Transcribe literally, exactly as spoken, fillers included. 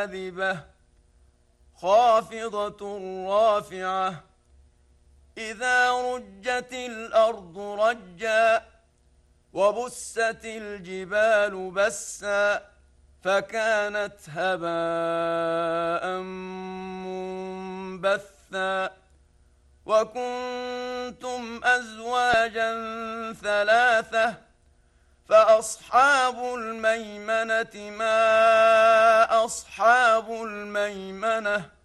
كاذبة خافضة رافعة إذا رجت الأرض رجا وبست الجبال بسا فكانت هباء منبثا وكنتم أزواجا ثلاثة فأصحاب الميمنة ما أصحاب الميمنة